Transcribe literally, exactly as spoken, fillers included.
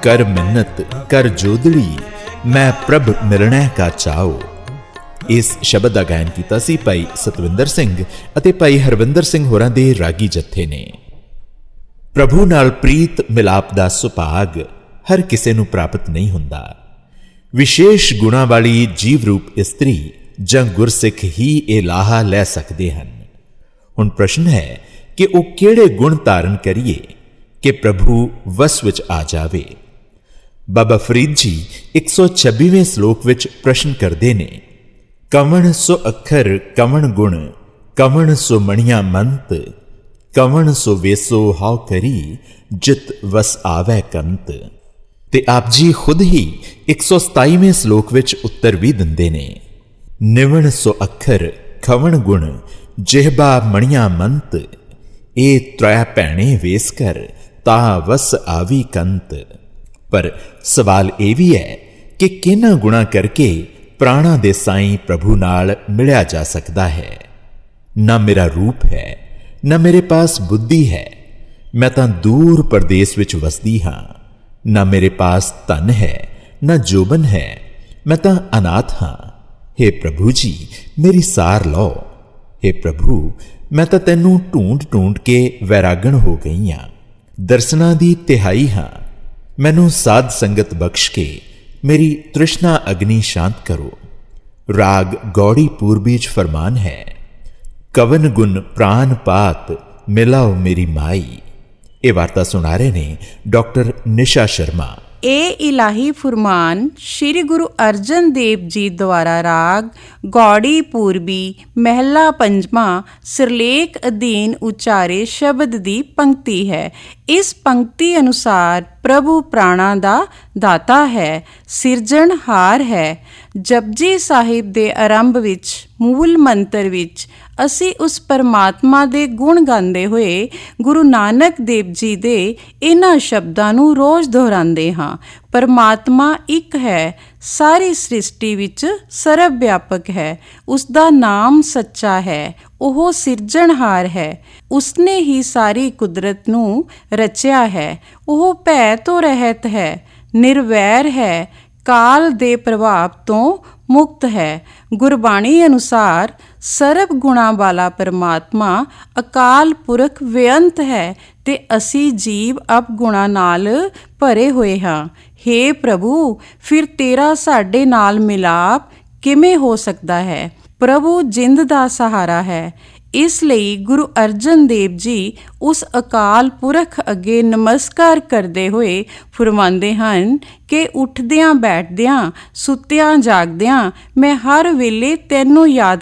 कर मिन्नत कर जोदड़ी, मैं प्रभ मिलने का चाओ। इस शब्द का गायन किया सी भाई सतविंदर सिंह अते भाई हरविंदर सिंह होरां दे रागी जत्थे ने। प्रभु नाल प्रीत मिलाप दा सुभाग हर किसे नूं प्राप्त नहीं हुंदा। विशेष गुणां वाली जीव रूप इस्त्री जां गुरसिख ही ये लाहा लै सकदे हन। हुण प्रश्न है कि वह किहड़े गुण धारण करिए कि प्रभु वस विच आ जावे। बाबा फरीद जी एक सौ छब्बीवें श्लोक विच प्रश्न करते ने, कवण सो अखर कवण गुण, कवण सो मणिया मंत, कवण सो वेसो हाउ करी, जित वस आवे कंत। ते आप जी खुद ही एक सौ सताईवें श्लोक विच उत्तर भी दिंदे ने, निवण सो अखर खवण गुण, जिहबा मणिया मंत, ए त्रै भैणे वेस कर, ता वस आवी कंत। पर सवाल यह भी है कि किन्हां गुणा करके प्राणा दे साईं प्रभु नाल मिलिया जा सकता है। ना मेरा रूप है, ना मेरे पास बुद्धि है, मैं तां दूर प्रदेश विच वसदी हां। ना मेरे पास धन है, ना जोबन है, मैं तां अनाथ हां। हे प्रभु जी मेरी सार लो। हे प्रभु मैं तां तैनूं ढूंढ ढूंढ के वैरागण हो गई हां। दर्शनां दी तिहाई हां, मैनूं साध संगत बख्श के मेरी तृष्णा अग्नि शांत करो। राग गौड़ी पूर्वी च फरमान है, कवन गुण प्राण पात, मिलाओ मेरी माई। ये वार्ता सुना रहे ने डॉक्टर निशा शर्मा। ਇਹ ਇਲਾਹੀ ਫੁਰਮਾਨ ਸ਼੍ਰੀ ਗੁਰੂ ਅਰਜਨ ਦੇਵ ਜੀ ਦੁਆਰਾ ਰਾਗ ਗੌੜੀ ਪੂਰਬੀ ਮਹਿਲਾ ਪੰਜਵਾਂ ਸਿਰਲੇਖ ਅਧੀਨ ਉਚਾਰੇ ਸ਼ਬਦ ਦੀ ਪੰਕਤੀ ਹੈ। ਇਸ ਪੰਕਤੀ ਅਨੁਸਾਰ ਪ੍ਰਭੂ ਪ੍ਰਾਣਾ ਦਾ ਦਾਤਾ ਹੈ, ਸਿਰਜਣਹਾਰ ਹੈ। ਜਪਜੀ ਸਾਹਿਬ ਦੇ ਆਰੰਭ ਵਿੱਚ ਮੂਲ ਮੰਤਰ ਵਿੱਚ ਅਸੀਂ ਉਸ ਪਰਮਾਤਮਾ ਦੇ ਗੁਣ ਗਾਉਂਦੇ ਹੋਏ ਗੁਰੂ ਨਾਨਕ ਦੇਵ ਜੀ ਦੇ ਇਹਨਾਂ ਸ਼ਬਦਾਂ ਨੂੰ ਰੋਜ਼ ਦੁਹਰਾਉਂਦੇ ਹਾਂ। ਪਰਮਾਤਮਾ ਇੱਕ ਹੈ, ਸਾਰੀ ਸ੍ਰਿਸ਼ਟੀ ਵਿੱਚ ਸਰਬ ਵਿਆਪਕ ਹੈ। ਉਸ ਦਾ ਨਾਮ ਸੱਚਾ ਹੈ, ਉਹ ਸਿਰਜਣਹਾਰ ਹੈ। ਉਸਨੇ ਹੀ ਸਾਰੀ ਕੁਦਰਤ ਨੂੰ ਰਚਿਆ ਹੈ। ਉਹ ਭੈ ਤੋਂ ਰਹਿਤ ਹੈ, ਨਿਰਵੈਰ ਹੈ, ਕਾਲ ਦੇ ਪ੍ਰਭਾਵ ਤੋਂ ਮੁਕਤ ਹੈ। ਗੁਰਬਾਣੀ ਅਨੁਸਾਰ ਸਰਬ ਗੁਣਾਂ ਵਾਲਾ ਪਰਮਾਤਮਾ ਅਕਾਲ ਪੁਰਖ ਬੇਅੰਤ ਹੈ ਤੇ ਅਸੀਂ ਜੀਵ ਅਪਗੁਣਾਂ ਨਾਲ ਭਰੇ ਹੋਏ ਹਾਂ। ਹੇ ਪ੍ਰਭੂ ਫਿਰ ਤੇਰਾ ਸਾਡੇ ਨਾਲ ਮਿਲਾਪ ਕਿਵੇਂ ਹੋ ਸਕਦਾ ਹੈ? ਪ੍ਰਭੂ ਜਿੰਦ ਦਾ ਸਹਾਰਾ ਹੈ। ਇਸ ਲਈ ਗੁਰੂ ਅਰਜਨ ਦੇਵ ਜੀ ਉਸ ਅਕਾਲ ਪੁਰਖ ਅੱਗੇ ਨਮਸਕਾਰ ਕਰਦੇ ਹੋਏ ਫਰਮਾਉਂਦੇ ਹਨ ਕਿ ਉੱਠਦਿਆਂ ਬੈਠਦਿਆਂ ਸੁੱਤਿਆਂ ਜਾਗਦਿਆਂ ਮੈਂ ਹਰ ਵੇਲੇ ਤੈਨੂੰ ਯਾਦ